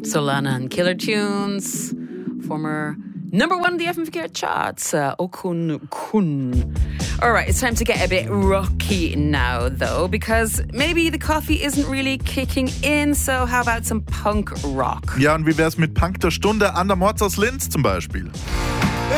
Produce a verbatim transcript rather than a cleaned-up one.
Solana and Killer Tunes, former number one in the F M four charts, uh, Okun Kun. All right, it's time to get a bit rocky now, though, because maybe the coffee isn't really kicking in, so how about some punk rock? Ja, und wie wär's mit Punk der Stunde? Andermords aus Linz zum Beispiel.